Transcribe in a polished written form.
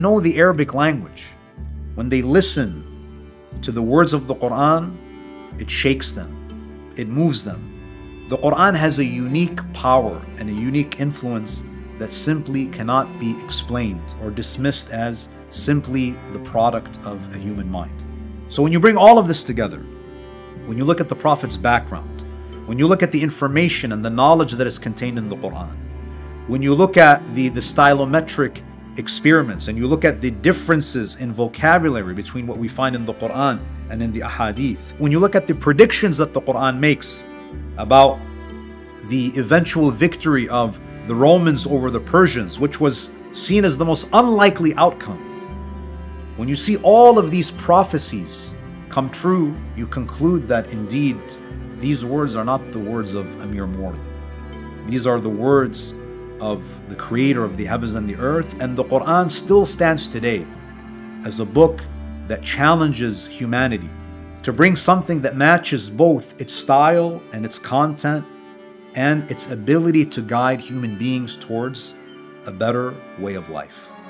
know the Arabic language, when they listen to the words of the Quran, it shakes them, it moves them. The Quran has a unique power and a unique influence that simply cannot be explained or dismissed as simply the product of a human mind. So when you bring all of this together, when you look at the Prophet's background, when you look at the information and the knowledge that is contained in the Quran, when you look at the stylometric experiments and you look at the differences in vocabulary between what we find in the Quran and in the Ahadith, when you look at the predictions that the Quran makes about the eventual victory of the Romans over the Persians, which was seen as the most unlikely outcome, when you see all of these prophecies come true, you conclude that indeed these words are not the words of a mere mortal. These are the words of the Creator of the heavens and the earth, and the Quran still stands today as a book that challenges humanity to bring something that matches both its style and its content and its ability to guide human beings towards a better way of life.